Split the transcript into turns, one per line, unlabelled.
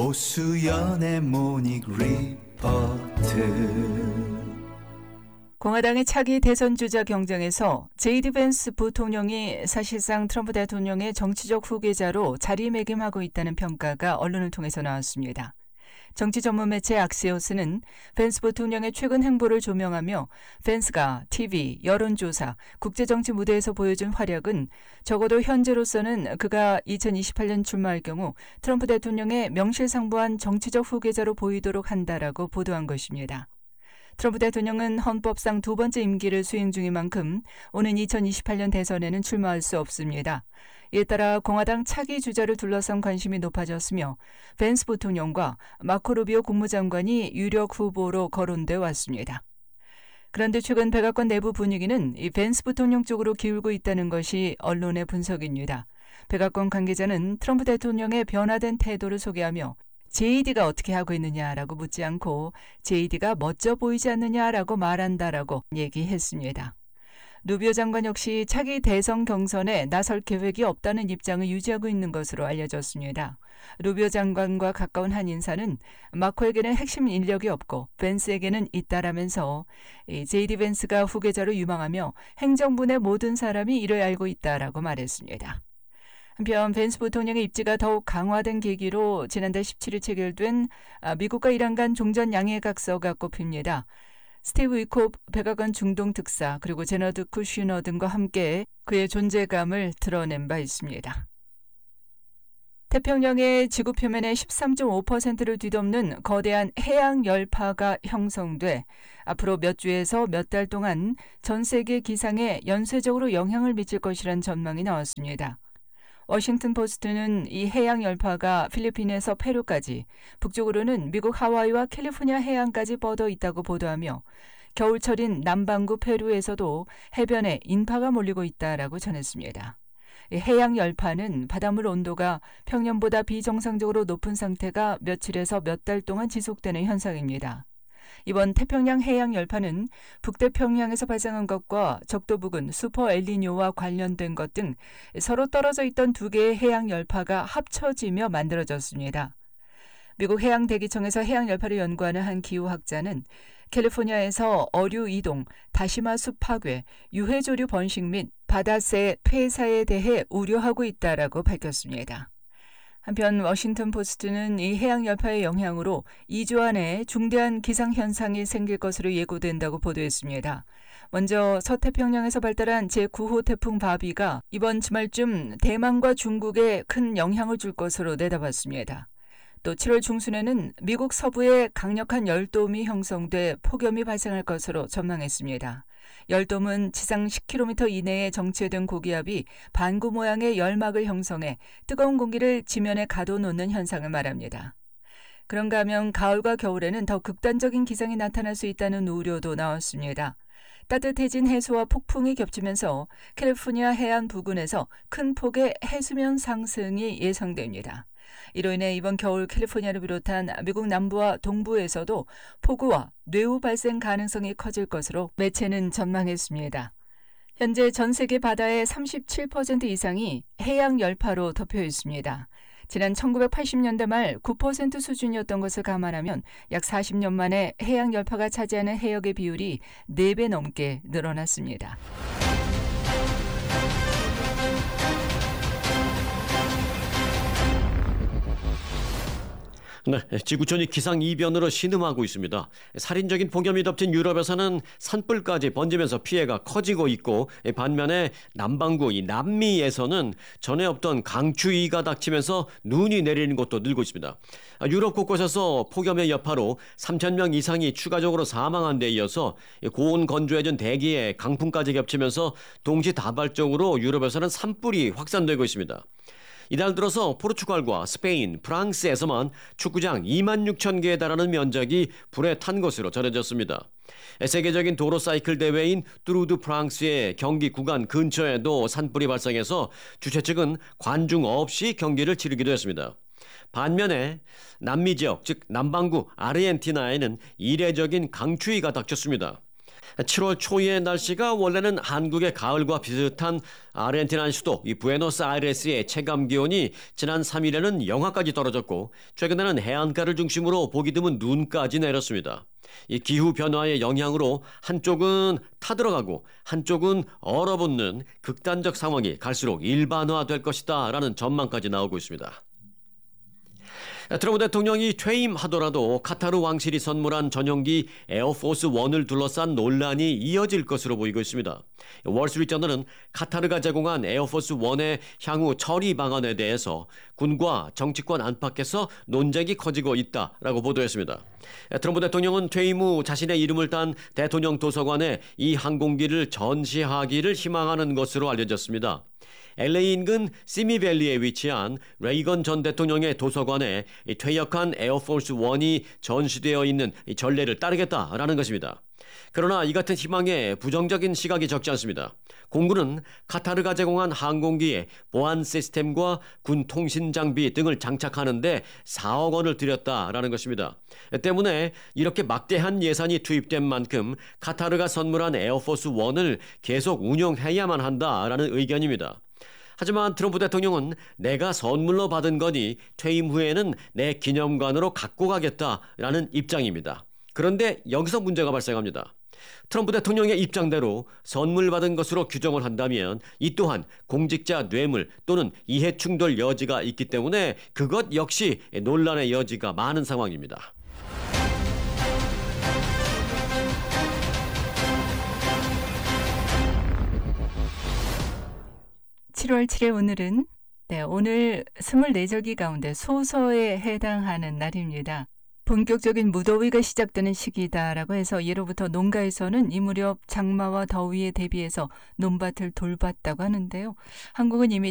오수연의 모닝 리포트.
공화당의 차기 대선 주자 경쟁에서 제이디 벤스 부통령이 사실상 트럼프 대통령의 정치적 후계자로 자리매김하고 있다는 평가가 언론을 통해서 나왔습니다. 정치 전문 매체 악시오스는 벤스 부통령의 최근 행보를 조명하며 벤스가 TV, 여론조사, 국제정치 무대에서 보여준 활약은 적어도 현재로서는 그가 2028년 출마할 경우 트럼프 대통령의 명실상부한 정치적 후계자로 보이도록 한다라고 보도한 것입니다. 트럼프 대통령은 헌법상 두 번째 임기를 수행 중인 만큼 오는 2028년 대선에는 출마할 수 없습니다. 이에 따라 공화당 차기 주자를 둘러싼 관심이 높아졌으며 벤스 부통령과 마코 루비오 국무장관이 유력 후보로 거론돼 왔습니다. 그런데 최근 백악관 내부 분위기는 이 벤스 부통령 쪽으로 기울고 있다는 것이 언론의 분석입니다. 백악관 관계자는 트럼프 대통령의 변화된 태도를 소개하며 JD가 어떻게 하고 있느냐라고 묻지 않고 JD가 멋져 보이지 않느냐라고 말한다라고 얘기했습니다. 루비오 장관 역시 차기 대선 경선에 나설 계획이 없다는 입장을 유지하고 있는 것으로 알려졌습니다. 루비오 장관과 가까운 한 인사는 마코에게는 핵심 인력이 없고 벤스에게는 있다라면서 JD 벤스가 후계자로 유망하며 행정부 내 모든 사람이 이를 알고 있다라고 말했습니다. 한편 벤스 부통령의 입지가 더욱 강화된 계기로 지난달 17일 체결된 미국과 이란 간 종전 양해각서가 꼽힙니다. 스티브 위콥 백악관 중동 특사 그리고 제너드 쿠슈너 등과 함께 그의 존재감을 드러낸 바 있습니다. 태평양의 지구 표면의 13.5%를 뒤덮는 거대한 해양 열파가 형성돼 앞으로 몇 주에서 몇 달 동안 전 세계 기상에 연쇄적으로 영향을 미칠 것이란 전망이 나왔습니다. 워싱턴 포스트는 이 해양 열파가 필리핀에서 페루까지, 북쪽으로는 미국 하와이와 캘리포니아 해안까지 뻗어 있다고 보도하며 겨울철인 남반구 페루에서도 해변에 인파가 몰리고 있다라고 전했습니다. 이 해양 열파는 바닷물 온도가 평년보다 비정상적으로 높은 상태가 며칠에서 몇 달 동안 지속되는 현상입니다. 이번 태평양 해양 열파는 북태평양에서 발생한 것과 적도 부근 슈퍼 엘니뇨와 관련된 것 등 서로 떨어져 있던 두 개의 해양 열파가 합쳐지며 만들어졌습니다. 미국 해양대기청에서 해양 열파를 연구하는 한 기후학자는 캘리포니아에서 어류 이동, 다시마 숲 파괴, 유해조류 번식 및 바다새 폐사에 대해 우려하고 있다라고 밝혔습니다. 한편 워싱턴 포스트는 이 해양 열파의 영향으로 2주 안에 중대한 기상현상이 생길 것으로 예고된다고 보도했습니다. 먼저 서태평양에서 발달한 제9호 태풍 바비가 이번 주말쯤 대만과 중국에 큰 영향을 줄 것으로 내다봤습니다. 또 7월 중순에는 미국 서부에 강력한 열돔이 형성돼 폭염이 발생할 것으로 전망했습니다. 열돔은 지상 10km 이내에 정체된 고기압이 반구 모양의 열막을 형성해 뜨거운 공기를 지면에 가둬놓는 현상을 말합니다. 그런가 하면 가을과 겨울에는 더 극단적인 기상이 나타날 수 있다는 우려도 나왔습니다. 따뜻해진 해수와 폭풍이 겹치면서 캘리포니아 해안 부근에서 큰 폭의 해수면 상승이 예상됩니다. 이로 인해 이번 겨울 캘리포니아를 비롯한 미국 남부와 동부에서도 폭우와 뇌우 발생 가능성이 커질 것으로 매체는 전망했습니다. 현재 전 세계 바다의 37% 이상이 해양 열파로 덮여 있습니다. 지난 1980년대 말 9% 수준이었던 것을 감안하면 약 40년 만에 해양 열파가 차지하는 해역의 비율이 4배 넘게 늘어났습니다.
네, 지구촌이 기상이변으로 신음하고 있습니다. 살인적인 폭염이 덮친 유럽에서는 산불까지 번지면서 피해가 커지고 있고 반면에 남반구 남미에서는 전에 없던 강추위가 닥치면서 눈이 내리는 곳도 늘고 있습니다. 유럽 곳곳에서 폭염의 여파로 3,000명 이상이 추가적으로 사망한 데 이어서 고온 건조해진 대기에 강풍까지 겹치면서 동시다발적으로 유럽에서는 산불이 확산되고 있습니다. 이달 들어서 포르투갈과 스페인, 프랑스에서만 축구장 26,000개에 달하는 면적이 불에 탄 것으로 전해졌습니다. 세계적인 도로 사이클 대회인 뚜르드 프랑스의 경기 구간 근처에도 산불이 발생해서 주최 측은 관중 없이 경기를 치르기도 했습니다. 반면에 남미 지역, 즉 남반구 아르헨티나에는 이례적인 강추위가 닥쳤습니다. 7월 초의 날씨가 원래는 한국의 가을과 비슷한 아르헨티나 수도 이 부에노스아이레스의 체감 기온이 지난 3일에는 영하까지 떨어졌고 최근에는 해안가를 중심으로 보기 드문 눈까지 내렸습니다. 이 기후 변화의 영향으로 한쪽은 타들어가고 한쪽은 얼어붙는 극단적 상황이 갈수록 일반화될 것이다라는 전망까지 나오고 있습니다. 트럼프 대통령이 퇴임하더라도 카타르 왕실이 선물한 전용기 에어포스 1을 둘러싼 논란이 이어질 것으로 보이고 있습니다. 월스트리트저널은 카타르가 제공한 에어포스 1의 향후 처리 방안에 대해서 군과 정치권 안팎에서 논쟁이 커지고 있다라고 보도했습니다. 트럼프 대통령은 퇴임 후 자신의 이름을 딴 대통령 도서관에 이 항공기를 전시하기를 희망하는 것으로 알려졌습니다. LA 인근 시미밸리에 위치한 레이건 전 대통령의 도서관에 퇴역한 에어포스 1이 전시되어 있는 전례를 따르겠다라는 것입니다. 그러나 이 같은 희망에 부정적인 시각이 적지 않습니다. 공군은 카타르가 제공한 항공기에 보안 시스템과 군 통신 장비 등을 장착하는데 4억 원을 들였다라는 것입니다. 때문에 이렇게 막대한 예산이 투입된 만큼 카타르가 선물한 에어포스 1을 계속 운용해야만 한다라는 의견입니다. 하지만 트럼프 대통령은 내가 선물로 받은 거니 퇴임 후에는 내 기념관으로 갖고 가겠다라는 입장입니다. 그런데 여기서 문제가 발생합니다. 트럼프 대통령의 입장대로 선물 받은 것으로 규정을 한다면 이 또한 공직자 뇌물 또는 이해충돌 여지가 있기 때문에 그것 역시 논란의 여지가 많은 상황입니다.
7월 7일 오늘은 오늘 24절기 가운데 소서에 해당하는 날입니다. 본격적인 무더위가 시작되는 시기다라고 해서 예로부터 농가에서는 이 무렵 장마와 더위에 대비해서 논밭을 돌봤다고 하는데요. 한국은 이미